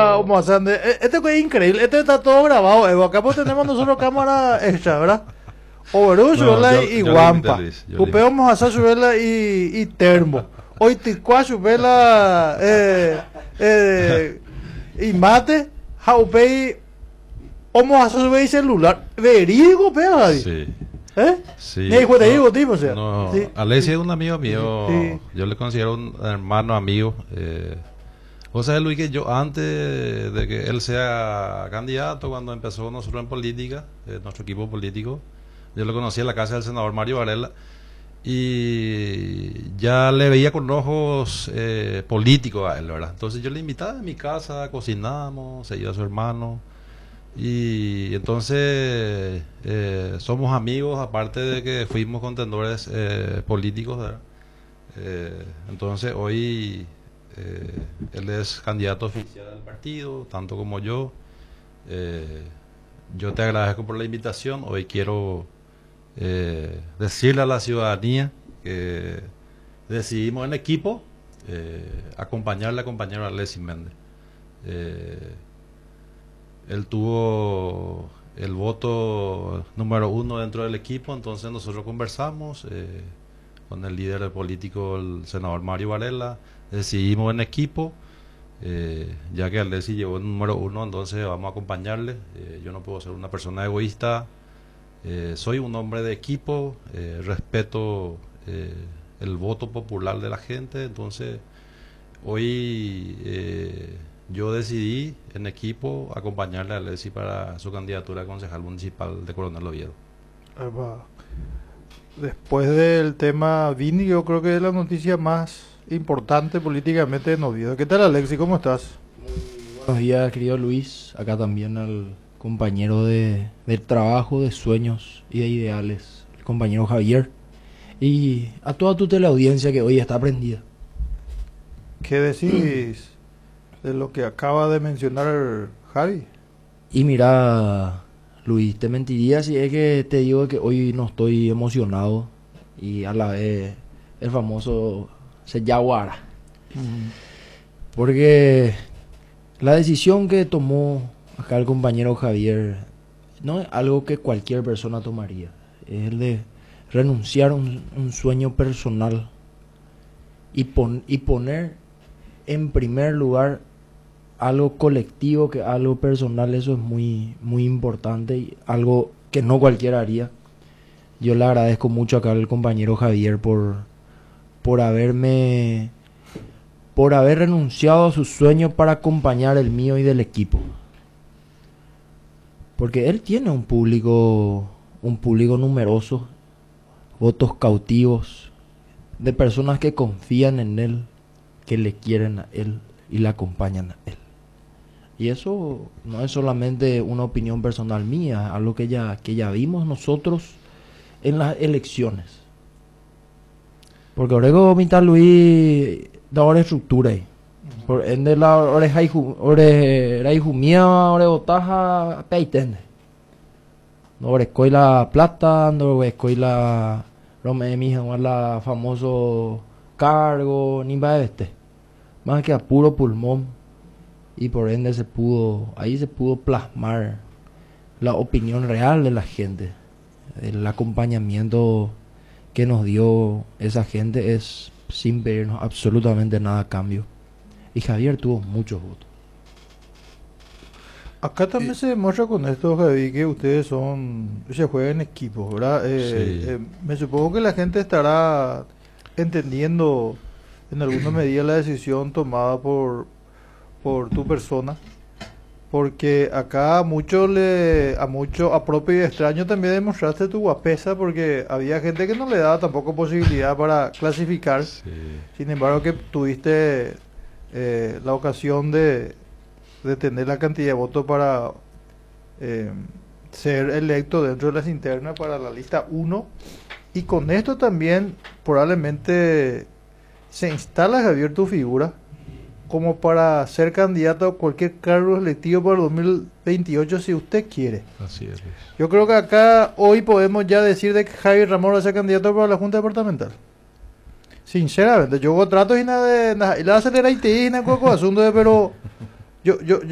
vamos a hacer, esto que es increíble, esto está todo grabado, Evo. Acá pues tenemos nosotros cámara extra, ¿verdad? Oberú, Subela y Guampa. Cupé vamos a hacer Subela y Termo. Hoy Ticua, Subela y Mate, Jaupei, vamos a hacer Subela y celular. Verídico, pega, Sí. Sí. Hijo de hijo, tipo, o sea. No, Sí. Alessi es un amigo mío. Sí. Yo le considero un hermano amigo. O sea, Luis, que yo antes de que él sea candidato, cuando empezó nosotros en política, nuestro equipo político, yo lo conocí en la casa del senador Mario Varela y ya le veía con ojos políticos a él, ¿verdad? Entonces yo le invitaba a mi casa, cocinábamos, seguía a su hermano. Y entonces somos amigos, aparte de que fuimos contendores políticos, ¿verdad? Entonces hoy él es candidato oficial del partido, tanto como yo. Yo te agradezco por la invitación. Hoy quiero decirle a la ciudadanía que decidimos en equipo acompañarle al compañero Alexis Méndez. Él tuvo el voto número 1 dentro del equipo, entonces nosotros conversamos con el líder político, el senador Mario Varela, decidimos en equipo, ya que Alexis llevó el número 1, entonces vamos a acompañarle. Yo no puedo ser una persona egoísta, soy un hombre de equipo, respeto el voto popular de la gente, entonces hoy yo decidí en equipo acompañarle a Alexis para su candidatura a concejal municipal de Coronel Oviedo. Después del tema Vini, yo creo que es la noticia más importante políticamente en Oviedo. ¿Qué tal, Alexis? ¿Cómo estás? Buenos días, querido Luis. Acá también al compañero del trabajo, de sueños y de ideales, el compañero Javier. Y a toda tu teleaudiencia que hoy está prendida. ¿Qué decís de lo que acaba de mencionar Javi? Y mira, Luis, te mentiría si es que te digo que hoy no estoy emocionado y a la vez el famoso Seyaguara. Porque la decisión que tomó acá el compañero Javier no es algo que cualquier persona tomaría. Es el de renunciar a un sueño personal y poner en primer lugar algo colectivo que algo personal. Eso es muy, muy importante y algo que no cualquiera haría. Yo le agradezco mucho acá al compañero Javier por haber renunciado a su sueño para acompañar el mío y del equipo. Porque él tiene un público numeroso, votos cautivos, de personas que confían en él, que le quieren a él y le acompañan a él. Y eso no es solamente una opinión personal mía, algo que ya vimos nosotros en las elecciones. Porque ahora mitad Luis da ahora estructura ahí. Por ende la oreja y jumía, ahora botaja peitende. No ahora escoy la plata, no escoy la rome mi hija, la famoso cargo, ni va a este. Más que a puro pulmón. Y por ende ahí se pudo plasmar la opinión real de la gente. El acompañamiento que nos dio esa gente es sin pedirnos absolutamente nada a cambio. Y Javier tuvo muchos votos. Acá también se demuestra con esto, Javi, que ustedes se juegan en equipo, ¿verdad? Sí. Me supongo que la gente estará entendiendo en alguna medida la decisión tomada por tu persona, porque acá a mucho a propio y extraño también demostraste tu guapesa, porque había gente que no le daba tampoco posibilidad para clasificar. Sí. Sin embargo, que tuviste la ocasión de tener la cantidad de votos para ser electo dentro de las internas para la lista 1, y con esto también probablemente se instala, Javier, tu figura como para ser candidato a cualquier cargo electivo para el 2028 si usted quiere. Así es. Yo creo que acá hoy podemos ya decir de que Javier Ramón va a ser candidato para la Junta Departamental. Sinceramente, yo trato y nada de nada, y la acelerar y te asunto, pero yo